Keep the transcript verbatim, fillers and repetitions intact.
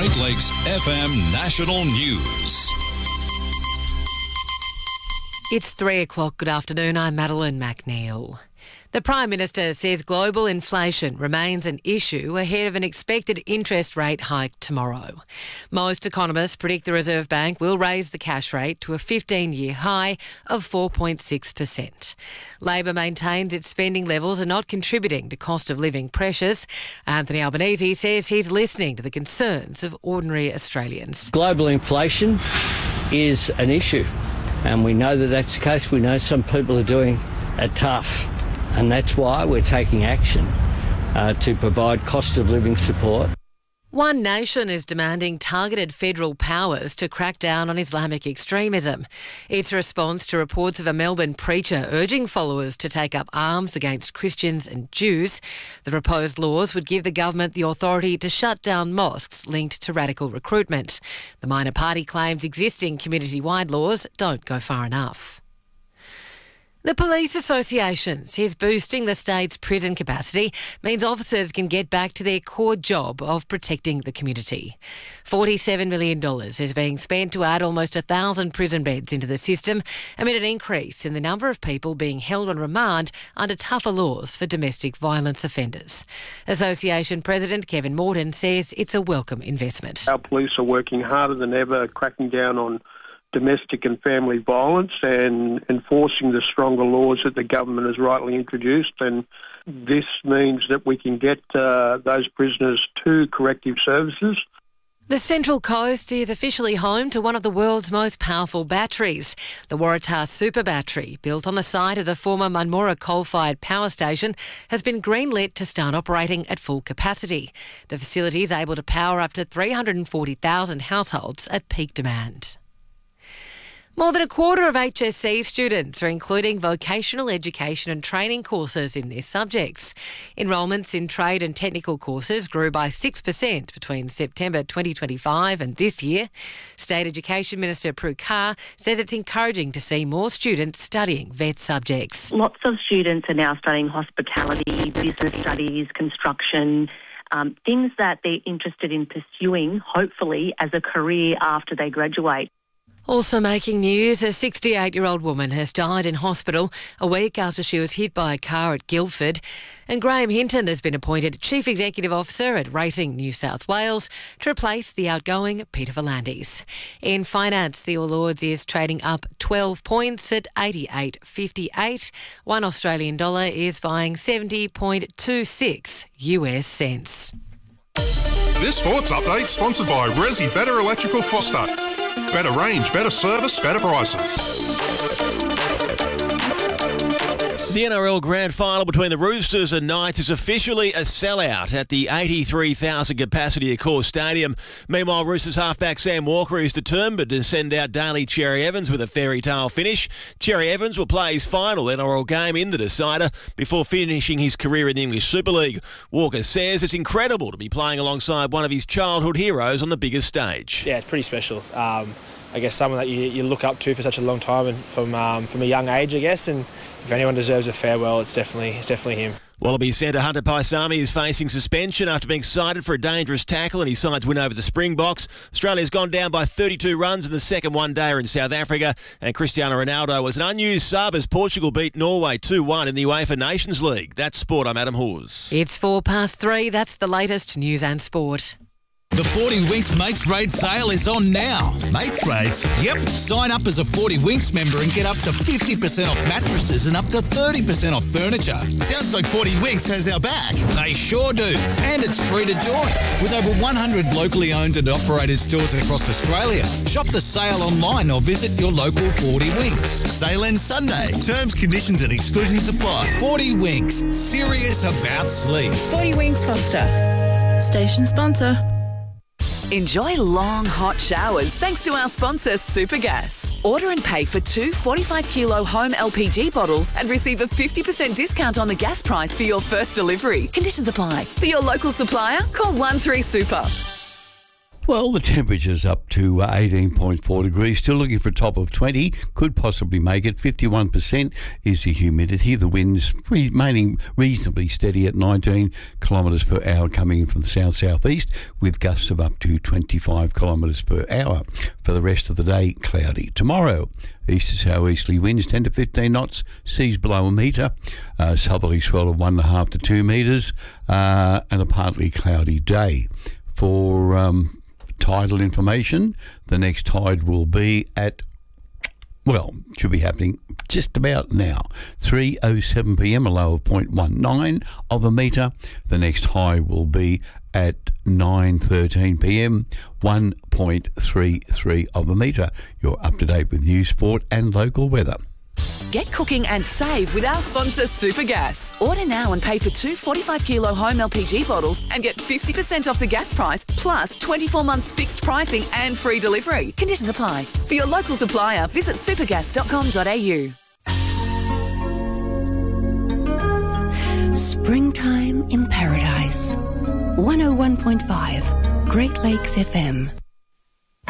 Great Lakes F M National News. It's three o'clock. Good afternoon. I'm Madeline McNeil. The Prime Minister says global inflation remains an issue ahead of an expected interest rate hike tomorrow. Most economists predict the Reserve Bank will raise the cash rate to a fifteen-year high of four point six percent. Labor maintains its spending levels are not contributing to cost of living pressures. Anthony Albanese says he's listening to the concerns of ordinary Australians. Global inflation is an issue, and we know that that's the case. We know some people are doing it tough. And that's why we're taking action uh, to provide cost of living support. One Nation is demanding targeted federal powers to crack down on Islamic extremism. It's a response to reports of a Melbourne preacher urging followers to take up arms against Christians and Jews. The proposed laws would give the government the authority to shut down mosques linked to radical recruitment. The minor party claims existing community-wide laws don't go far enough. The Police Association says boosting the state's prison capacity means officers can get back to their core job of protecting the community. forty-seven million dollars is being spent to add almost one thousand prison beds into the system amid an increase in the number of people being held on remand under tougher laws for domestic violence offenders. Association President Kevin Morton says it's a welcome investment. Our police are working harder than ever, cracking down on domestic and family violence and enforcing the stronger laws that the government has rightly introduced. And this means that we can get uh, those prisoners to corrective services. The Central Coast is officially home to one of the world's most powerful batteries. The Waratah Super Battery, built on the site of the former Munmorah coal-fired power station, has been greenlit to start operating at full capacity. The facility is able to power up to three hundred forty thousand households at peak demand. More than a quarter of H S C students are including vocational education and training courses in their subjects. Enrolments in trade and technical courses grew by six percent between September twenty twenty-five and this year. State Education Minister Prue Car says it's encouraging to see more students studying vet subjects. Lots of students are now studying hospitality, business studies, construction, um, things that they're interested in pursuing, hopefully, as a career after they graduate. Also making news, a sixty-eight-year-old woman has died in hospital a week after she was hit by a car at Guildford. And Graham Hinton has been appointed Chief Executive Officer at Racing New South Wales to replace the outgoing Peter V'landys. In finance, the All Ords is trading up twelve points at eighty-eight fifty-eight. One Australian dollar is buying seventy point two six U S cents. This sports update sponsored by Resi Better Electrical Foster. Better range, better service, better prices. The N R L Grand Final between the Roosters and Knights is officially a sellout at the eighty-three thousand capacity Accor Stadium. Meanwhile, Roosters halfback Sam Walker is determined to send out Daly Cherry Evans with a fairy tale finish. Cherry Evans will play his final N R L game in the decider before finishing his career in the English Super League. Walker says it's incredible to be playing alongside one of his childhood heroes on the biggest stage. Yeah, it's pretty special. Um, I guess someone that you, you look up to for such a long time and from um, from a young age, I guess, and if anyone deserves a farewell, it's definitely it's definitely him. Wallaby centre Hunter Paisami is facing suspension after being cited for a dangerous tackle in his side's win over the Springboks. Australia's gone down by thirty-two runs in the second one-dayer in South Africa, and Cristiano Ronaldo was an unused sub as Portugal beat Norway two one in the UEFA Nations League. That's sport. I'm Adam Hawes. It's four past three. That's the latest news and sport. The forty Winks Mates Rates sale is on now. Mates Rates? Yep. Sign up as a forty Winks member and get up to fifty percent off mattresses and up to thirty percent off furniture. Sounds like forty Winks has our back. They sure do. And it's free to join. With over one hundred locally owned and operated stores across Australia. Shop the sale online or visit your local forty Winks. Sale ends Sunday. Terms, conditions and exclusions apply. forty Winks. Serious about sleep. forty Winks Foster. Station sponsor. Enjoy long, hot showers thanks to our sponsor, Supergas. Order and pay for two forty-five kilo home L P G bottles and receive a fifty percent discount on the gas price for your first delivery. Conditions apply. For your local supplier, call one three super. Well, the temperature's up to uh, eighteen point four degrees, still looking for a top of twenty, could possibly make it. fifty-one percent is the humidity. The wind's remaining reasonably steady at nineteen kilometres per hour coming in from the south-southeast, with gusts of up to twenty-five kilometres per hour. For the rest of the day, cloudy. Tomorrow, east to south-easterly winds ten to fifteen knots, seas below a metre, uh, southerly swell of one point five to two metres, uh, and a partly cloudy day. For um, tidal information, the next tide will be at, well, should be happening just about now, three oh seven p.m, a low of zero point one nine of a metre. The next high will be at nine thirteen p.m, one point three three of a metre. You're up to date with news, sport and local weather. Get cooking and save with our sponsor Supergas. Order now and pay for two forty-five kilo home L P G bottles and get fifty percent off the gas price, plus twenty-four months fixed pricing and free delivery. Conditions apply. For your local supplier, visit supergas dot com dot a u. Springtime in Paradise. one oh one point five Great Lakes F M.